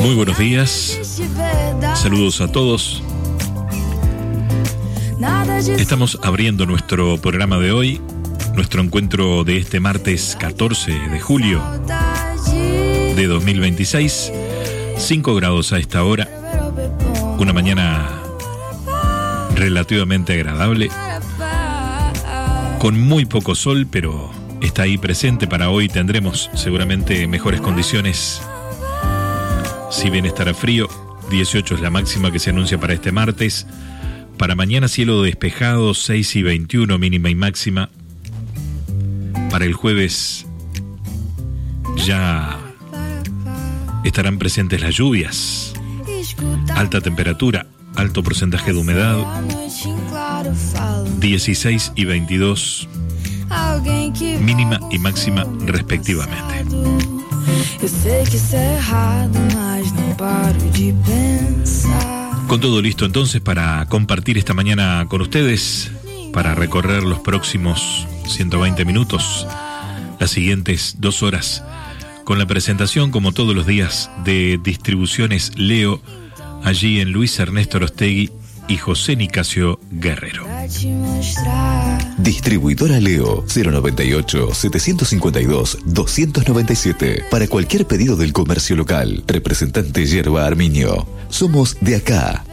Muy buenos días, saludos a todos. Estamos abriendo nuestro programa de hoy, nuestro encuentro de este martes 14 de julio de 2026, 5 grados a esta hora, una mañana relativamente agradable, con muy poco sol, pero está ahí presente. Para hoy tendremos seguramente mejores condiciones. Si bien estará frío, 18 es la máxima que se anuncia para este martes. Para mañana cielo despejado, 6 y 21 mínima y máxima. Para el jueves ya estarán presentes las lluvias, alta temperatura, alto porcentaje de humedad, 16 y 22 mínima y máxima respectivamente. Con todo listo entonces para compartir esta mañana con ustedes, para recorrer los próximos 120 minutos, las siguientes 2 horas, con la presentación, como todos los días, de Distribuciones Leo, allí en Luis Ernesto Arostegui y José Nicasio Guerrero. Distribuidora Leo, 098-752-297. Para cualquier pedido del comercio local. Representante Yerba Armiño. Somos de acá.